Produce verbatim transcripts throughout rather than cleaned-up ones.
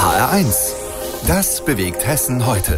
H R eins. Das bewegt Hessen heute.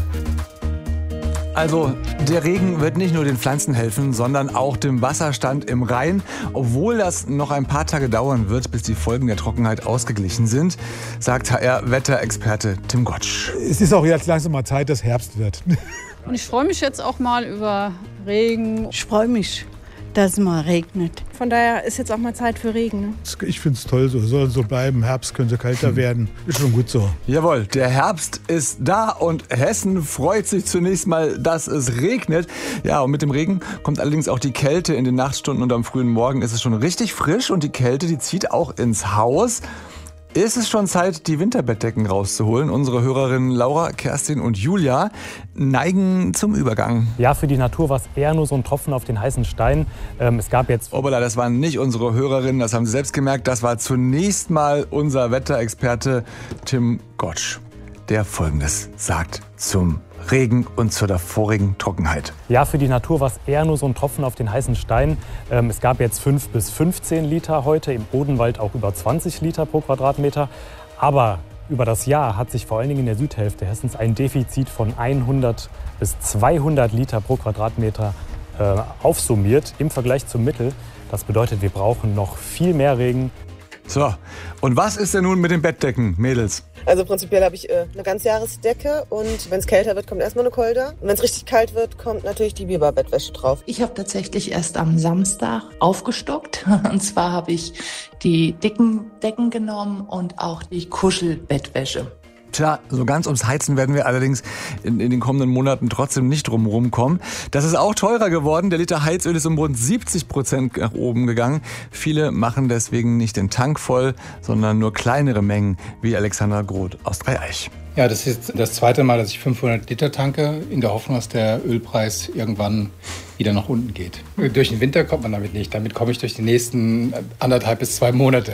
Also, der Regen wird nicht nur den Pflanzen helfen, sondern auch dem Wasserstand im Rhein. Obwohl das noch ein paar Tage dauern wird, bis die Folgen der Trockenheit ausgeglichen sind, sagt H R-Wetterexperte Tim Gottsch. Es ist auch jetzt langsam mal Zeit, dass Herbst wird. Und ich freue mich jetzt auch mal über Regen. Ich freue mich, dass es mal regnet. Von daher ist jetzt auch mal Zeit für Regen. Ne? Ich finde es toll, so soll so bleiben. Herbst könnte kälter hm. werden. Ist schon gut so. Jawohl, der Herbst ist da und Hessen freut sich zunächst mal, dass es regnet. Ja, und mit dem Regen kommt allerdings auch die Kälte in den Nachtstunden und am frühen Morgen ist es schon richtig frisch und die Kälte, die zieht auch ins Haus. Ist es schon Zeit, die Winterbettdecken rauszuholen? Unsere Hörerinnen Laura, Kerstin und Julia neigen zum Übergang. Ja, für die Natur war es eher nur so ein Tropfen auf den heißen Stein. Ähm, es gab jetzt... Obala, das waren nicht unsere Hörerinnen, das haben sie selbst gemerkt. Das war zunächst mal unser Wetterexperte Tim Gottsch, der Folgendes sagt zum Regen und zur davorigen Trockenheit. Ja, für die Natur war es eher nur so ein Tropfen auf den heißen Stein. Ähm, es gab jetzt fünf bis fünfzehn Liter heute, im Odenwald auch über zwanzig Liter pro Quadratmeter. Aber über das Jahr hat sich vor allen Dingen in der Südhälfte Hessens ein Defizit von hundert bis zweihundert Liter pro Quadratmeter äh, aufsummiert im Vergleich zum Mittel. Das bedeutet, wir brauchen noch viel mehr Regen. So, und was ist denn nun mit den Bettdecken, Mädels? Also prinzipiell habe ich äh, eine Ganzjahresdecke und wenn es kälter wird, kommt erstmal eine Kolder. Und wenn es richtig kalt wird, kommt natürlich die Biberbettwäsche drauf. Ich habe tatsächlich erst am Samstag aufgestockt. Und zwar habe ich die dicken Decken genommen und auch die Kuschelbettwäsche. Tja, so ganz ums Heizen werden wir allerdings in, in den kommenden Monaten trotzdem nicht drum kommen. Das ist auch teurer geworden. Der Liter Heizöl ist um rund siebzig Prozent nach oben gegangen. Viele machen deswegen nicht den Tank voll, sondern nur kleinere Mengen, wie Alexander Groth aus Dreieich. Ja, das ist das zweite Mal, dass ich fünfhundert Liter tanke, in der Hoffnung, dass der Ölpreis irgendwann wieder nach unten geht. Durch den Winter kommt man damit nicht. Damit komme ich durch die nächsten anderthalb bis zwei Monate.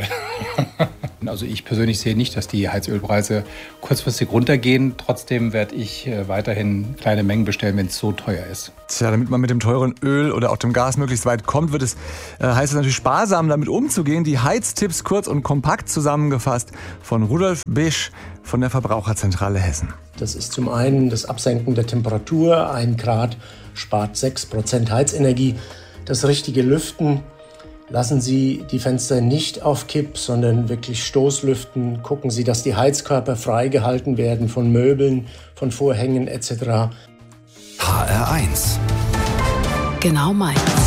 Also ich persönlich sehe nicht, dass die Heizölpreise kurzfristig runtergehen. Trotzdem werde ich weiterhin kleine Mengen bestellen, wenn es so teuer ist. Tja, damit man mit dem teuren Öl oder auch dem Gas möglichst weit kommt, wird es, äh, heißt es natürlich sparsam, damit umzugehen. Die Heiztipps kurz und kompakt zusammengefasst von Rudolf Besch von der Verbraucherzentrale Hessen. Das ist zum einen das Absenken der Temperatur. Ein Grad spart sechs Prozent Heizenergie. Das richtige Lüften. Lassen Sie die Fenster nicht auf Kipp, sondern wirklich Stoßlüften. Gucken Sie, dass die Heizkörper freigehalten werden von Möbeln, von Vorhängen et cetera. H R eins. Genau meins.